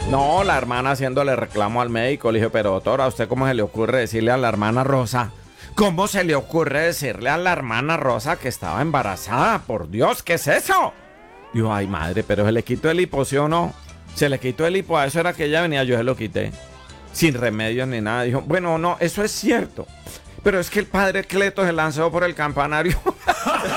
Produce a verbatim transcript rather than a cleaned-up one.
No, la hermana haciéndole reclamo al médico. Le dije, pero doctora, ¿a usted cómo se le ocurre decirle a la hermana Rosa? ¿Cómo se le ocurre decirle a la hermana Rosa que estaba embarazada? Por Dios, ¿qué es eso? Digo, ay madre, pero se le quitó el hipo, ¿sí o no? Se le quitó el hipo, a eso era que ella venía, yo se lo quité. Sin remedios ni nada. Dijo, bueno, no, eso es cierto. Pero es que el padre Cleto se lanzó por el campanario.